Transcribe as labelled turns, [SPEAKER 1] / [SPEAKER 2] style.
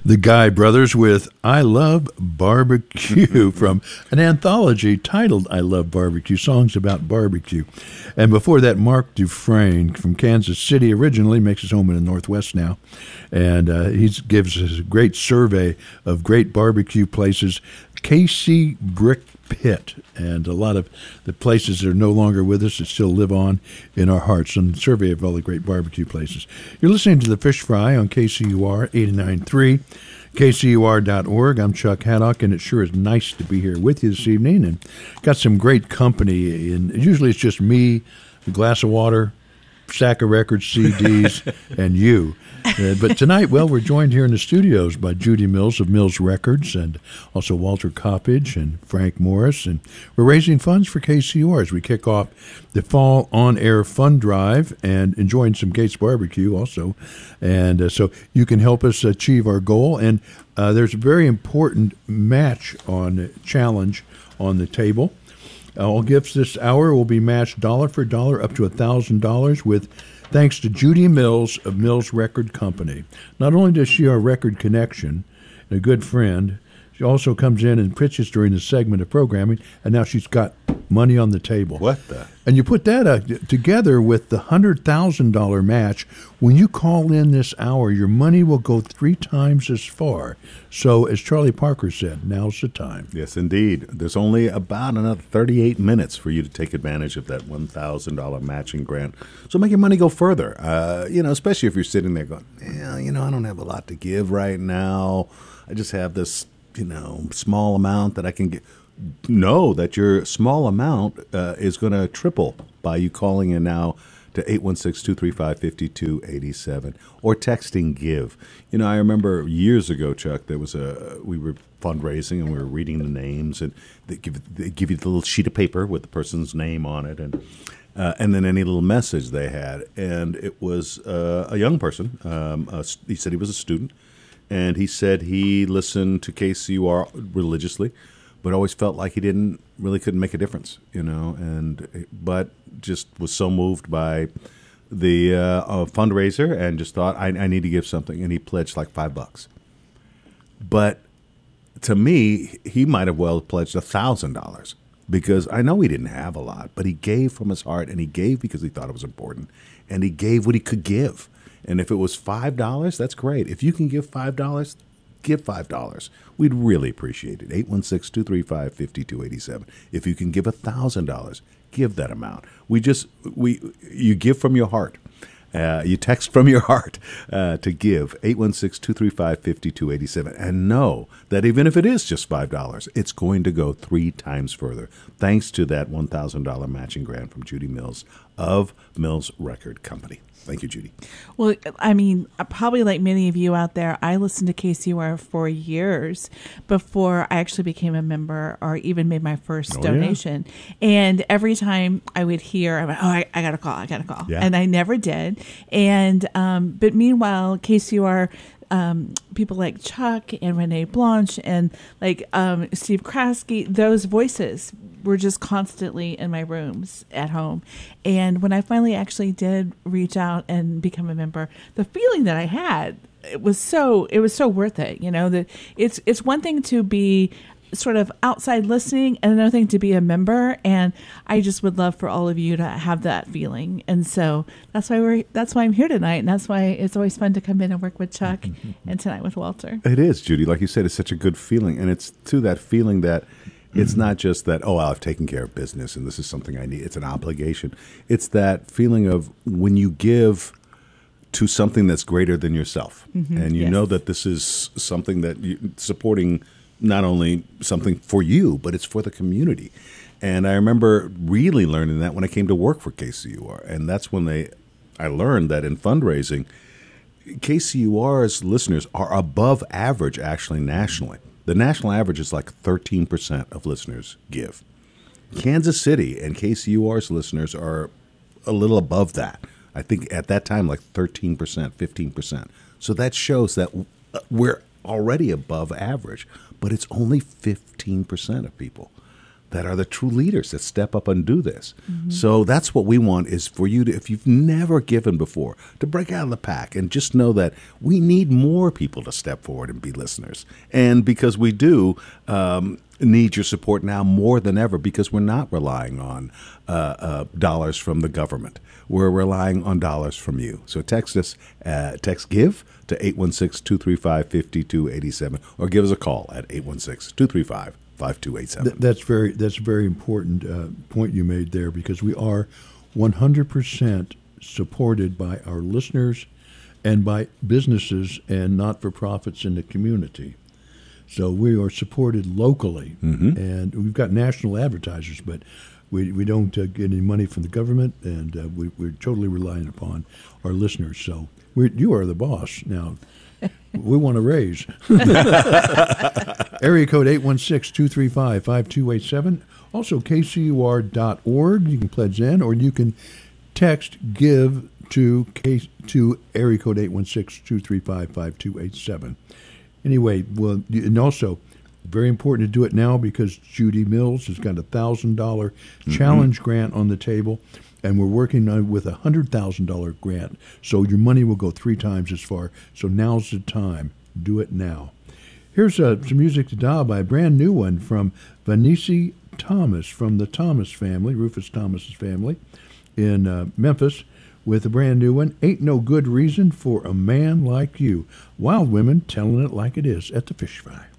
[SPEAKER 1] The Guy Brothers with I Love Barbecue from an anthology titled I Love Barbecue, songs about barbecue. And before that, Mark Dufresne from Kansas City, originally makes his home in the Northwest now. And he gives us a great survey of great barbecue places. Casey Brick Pit, and a lot of the places that are no longer with us that still live on in our hearts, and a survey of all the great barbecue places. You're listening to The Fish Fry on KCUR 89.3, KCUR.org. I'm Chuck Haddock, and it sure is nice to be here with you this evening, and got some great company. And usually it's just me, a glass of water, stack of records, CDs, and you. But tonight, well, we're joined here in the studios by Judy Mills of Mills Records, and also Walter Coppage and Frank Morris. And we're raising funds for KCUR as we kick off the Fall On-Air Fund Drive and enjoying some Gates Barbecue also. And so you can help us achieve our goal. And there's a very important challenge on the table. All gifts this hour will be matched dollar for dollar up to $1,000 with thanks to Judy Mills of Mills Record Company. Not only does she our record connection, a good friend, she also comes in and pitches during the segment of programming, and now she's got money on the table.
[SPEAKER 2] What the?
[SPEAKER 1] And you put that together with the $100,000 match. When you call in this hour, your money will go 3 times as far. So, as Charlie Parker said, now's the time.
[SPEAKER 2] Yes, indeed. There's only about another 38 minutes for you to take advantage of that $1,000 matching grant. So make your money go further. Especially if you're sitting there going, I don't have a lot to give right now. I just have this, small amount that I can get. Know that your small amount is going to triple by you calling in now to 816-235-5287 or texting GIVE. I remember years ago, Chuck, we were fundraising and we were reading the names, and they give you the little sheet of paper with the person's name on it, and then any little message they had. And it was a young person. He said he was a student, and he said he listened to KCUR religiously, but always felt like he couldn't make a difference, but just was so moved by the fundraiser and just thought, I need to give something, and he pledged like $5. But to me, he might have well pledged $1,000 because I know he didn't have a lot, but he gave from his heart, and he gave because he thought it was important, and he gave what he could give. And if it was $5, that's great. If you can give $5, give $5. We'd really appreciate it. 816-235-5287. If you can give $1,000, give that amount. You give from your heart. You text from your heart to give 816-235-5287, and know that even if it is just $5, it's going to go 3 times further thanks to that $1,000 matching grant from Judy Mills of Mills Record Company. Thank you, Judy.
[SPEAKER 3] Well, I mean, probably like many of you out there, I listened to KCUR for years before I actually became a member or even made my first donation. Yeah. And every time I would hear, I went, I got to call. Yeah. And I never did. And but meanwhile, KCUR, people like Chuck and Renee Blanche and like Steve Kraske, those voices were just constantly in my rooms at home. And when I finally actually did reach out and become a member, the feeling that I had, it was so worth it. That it's one thing to be sort of outside listening and another thing to be a member, and I just would love for all of you to have that feeling. And so that's why I'm here tonight, and that's why it's always fun to come in and work with Chuck and tonight with Walter.
[SPEAKER 2] It is, Judy. Like you said, it's such a good feeling, and it's to that feeling that it's not just that, I've taken care of business and this is something I need. It's an obligation. It's that feeling of when you give to something that's greater than yourself, and you know that this is something that you're supporting, not only something for you, but it's for the community. And I remember really learning that when I came to work for KCUR. And that's when I learned that in fundraising, KCUR's listeners are above average, actually, nationally. The national average is like 13% of listeners give. Kansas City and KCUR's listeners are a little above that. I think at that time, like 13%, 15%. So that shows that we're already above average, but it's only 15% of people that are the true leaders that step up and do this. So that's what we want, is for you to, if you've never given before, to break out of the pack and just know that we need more people to step forward and be listeners. And because we do need your support now more than ever, because we're not relying on dollars from the government. We're relying on dollars from you. So text us, text GIVE to 816-235-5287, or give us a call at 816-235-5287.
[SPEAKER 1] That's a very important point you made there, because we are 100% supported by our listeners and by businesses and not-for-profits in the community. So we are supported locally, and we've got national advertisers, but we don't get any money from the government, and we're totally relying upon our listeners. So you are the boss now. We want to raise. Area code 816-235-5287. Also, kcur.org. You can pledge in, or you can text GIVE to area code 816-235-5287. Anyway, well, and also, very important to do it now, because Judy Mills has got a $1,000 challenge grant on the table, and we're working with a $100,000 grant. So your money will go 3 times as far. So now's the time. Do it now. Here's some music to dial by, a brand new one from Vanessa Thomas from the Thomas family, Rufus Thomas's family in Memphis, with a brand new one, Ain't No Good Reason for a Man Like You. Wild Women telling it like it is at the Fish Fry.